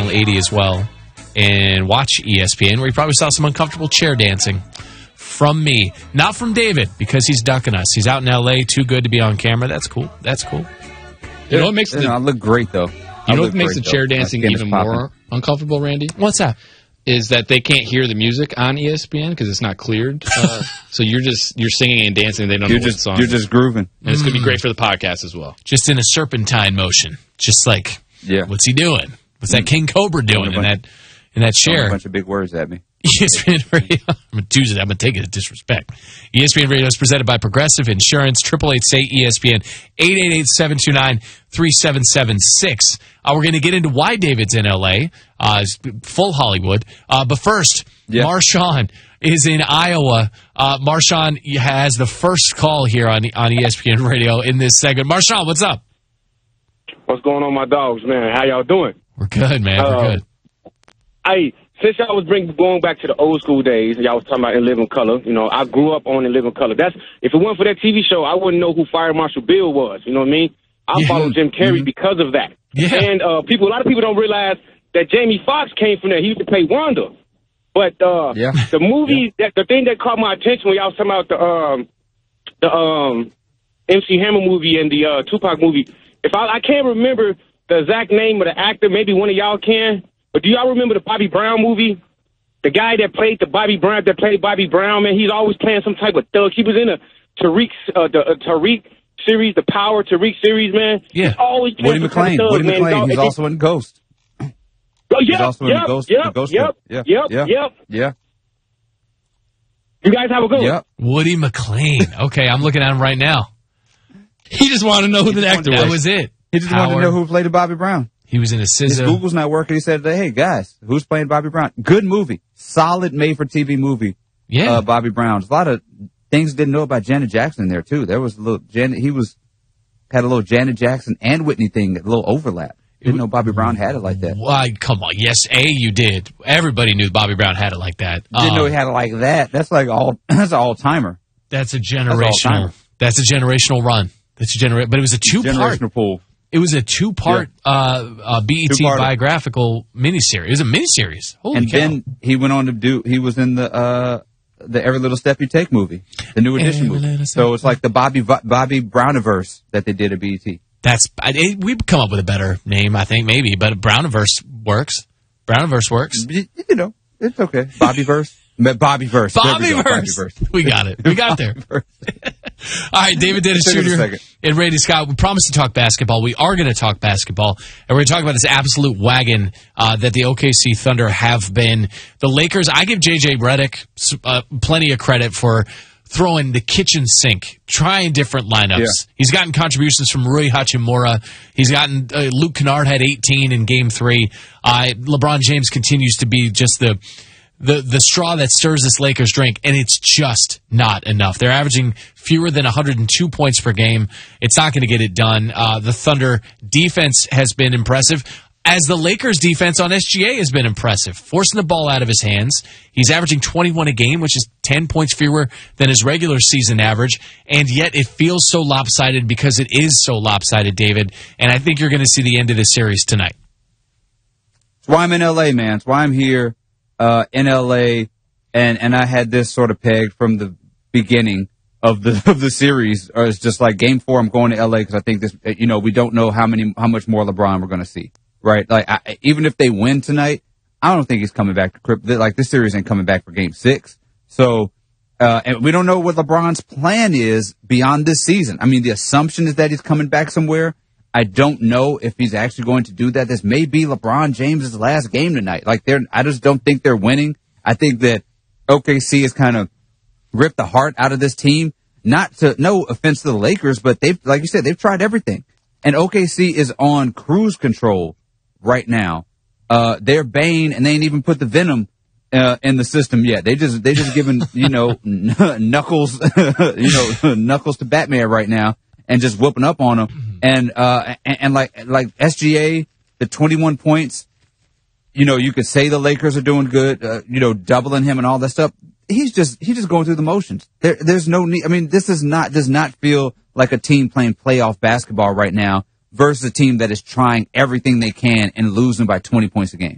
Channel 80 as well and watch ESPN, where you probably saw some uncomfortable chair dancing from me. Not from David, because he's ducking us. He's out in L.A., too good to be on camera. That's cool. That's cool. You know what makes I look great, though. You know what makes the chair dancing even more uncomfortable, Randy? What's that? Is that they can't hear the music on ESPN because it's not cleared. So you're singing and dancing. They don't know what song. You're just grooving. And it's going to be great for the podcast as well. Just in a serpentine motion. Just like, what's he doing? What's that King Cobra doing in that chair? A bunch of big words at me. ESPN Radio. I'm going to take it as disrespect. ESPN Radio is presented by Progressive Insurance. 888-SAY-ESPN. 888-729-3776. We're going to get into why David's in L.A. Full Hollywood. But first, Marshawn is in Iowa. Marshawn has the first call here on ESPN Radio in this segment. Marshawn, what's up? What's going on, my dogs, man? How y'all doing? We're good, man. We're good. Since y'all was going back to the old school days, y'all was talking about In Living Color. You know, I grew up on In Living Color. If it weren't for that TV show, I wouldn't know who Fire Marshal Bill was. You know what I mean? I followed Jim Carrey because of that. Yeah. And a lot of people don't realize that Jamie Foxx came from there. He used to play Wanda. But the movie, the thing that caught my attention when y'all was talking about the MC Hammer movie and the Tupac movie, I can't remember the exact name of the actor. Maybe one of y'all can. But do y'all remember the Bobby Brown movie? The guy that played Bobby Brown, man, he's always playing some type of thug. He was in the Tariq series, the Power Tariq series, man. Yeah. He's always playing Woody McClain. Woody McClain. He's also in Ghost. Oh, He's also in the Ghost. Yep. You guys have a good one. Woody McClain. Okay, I'm looking at him right now. He just wanted to know who the actor was. That was it. He just wanted to know who played Bobby Brown. He was in a His SZA. Google's not working. He said, hey, guys, who's playing Bobby Brown? Good movie. Solid made-for-TV movie. Yeah. Bobby Brown. There's a lot of things didn't know about Janet Jackson in there, too. There was a little had a little Janet Jackson and Whitney thing, a little overlap. Didn't know Bobby Brown had it like that. Why? Come on. Yes, you did. Everybody knew Bobby Brown had it like that. Didn't know he had it like that. That's like that's an all-timer. That's a generational. That's a generational run. But it was a two-part. Generational pool. It was a two-part BET biographical miniseries. It was a miniseries. Holy cow. Then he went on to he was in the Every Little Step You Take movie, the New Edition movie. So it's like the Bobby Browniverse that they did at BET. We've come up with a better name, I think, maybe, but Browniverse works. Browniverse works. You know, it's okay. Bobbyverse. Bobbyverse. Bobbyverse. We got it. We got there. All right, David Dennis Jr. and Randy Scott. We promised to talk basketball. We are going to talk basketball, and we're going to talk about this absolute wagon that the OKC Thunder have been. The Lakers, I give J.J. Redick plenty of credit for throwing the kitchen sink, trying different lineups. Yeah. He's gotten contributions from Rui Hachimura. He's gotten Luke Kennard had 18 in Game 3. LeBron James continues to be just the straw that stirs this Lakers drink, and it's just not enough. They're averaging fewer than 102 points per game. It's not going to get it done. The Thunder defense has been impressive, as the Lakers defense on SGA has been impressive, forcing the ball out of his hands. He's averaging 21 a game, which is 10 points fewer than his regular season average, and yet it feels so lopsided because it is so lopsided, David, and I think you're going to see the end of this series tonight. That's why I'm in L.A., man. That's why I'm here. In LA, and I had this sort of pegged from the beginning of the series. It's just like Game 4, I'm going to LA because I think this, we don't know how much more LeBron we're going to see, right? Like, even if they win tonight, I don't think he's coming back to Crip. Like, this series ain't coming back for Game 6. So, and we don't know what LeBron's plan is beyond this season. I mean, the assumption is that he's coming back somewhere. I don't know if he's actually going to do that. This may be LeBron James' last game tonight. Like, I just don't think they're winning. I think that OKC has kind of ripped the heart out of this team. No offense to the Lakers, but like you said, they've tried everything. And OKC is on cruise control right now. They're Bane, and they ain't even put the Venom in the system yet. They just giving, knuckles, knuckles to Batman right now and just whooping up on him. And like SGA, the 21 points, you could say the Lakers are doing good, doubling him and all that stuff. He's just going through the motions. There's no need. I mean, this does not feel like a team playing playoff basketball right now versus a team that is trying everything they can and losing by 20 points a game.